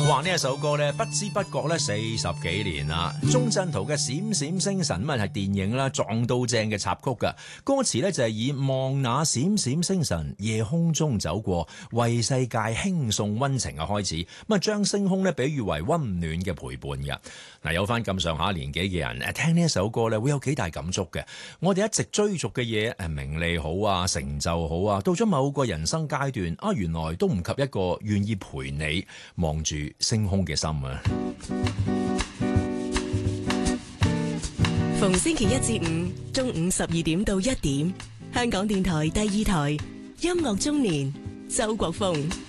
哇！呢一首歌咧，不知不覺咧40幾年啦。鐘鎮濤嘅《閃閃星辰》咁係電影啦，撞到正嘅插曲噶。歌詞咧就係以望那閃閃星辰，夜空中走過，為世界輕送溫情嘅開始。咁啊，將星空咧比喻為溫暖嘅陪伴嘅。嗱，有翻咁上下年紀嘅人聽呢一首歌咧，會有幾大感觸嘅。我哋一直追逐嘅嘢，名利好啊，成就好啊，到咗某個人生階段啊，原來都唔及一個願意陪你望住星空嘅心啊！ 逢星期一至五中午12點到1點，香港電台第2台音樂中年，周國峰。